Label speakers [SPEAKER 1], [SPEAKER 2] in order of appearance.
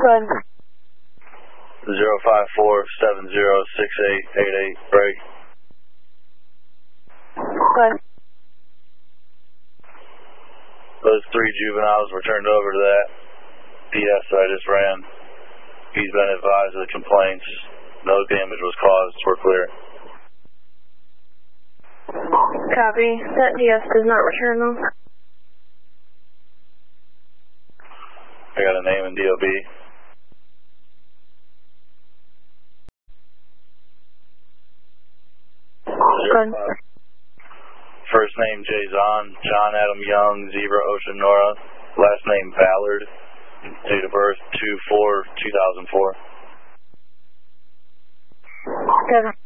[SPEAKER 1] ahead.
[SPEAKER 2] 054706888, break.
[SPEAKER 1] Go ahead.
[SPEAKER 2] Those 3 juveniles were turned over to that DS that I just ran. He's been advised of the complaints. No damage was caused. We're clear.
[SPEAKER 1] Copy. That DS does not return them.
[SPEAKER 2] I got a name and DOB.
[SPEAKER 1] Go ahead.
[SPEAKER 2] First name Jason, John Adam Young, Zebra Ocean Nora. Last name Ballard. Date of birth 2/4/2004.
[SPEAKER 1] Go ahead.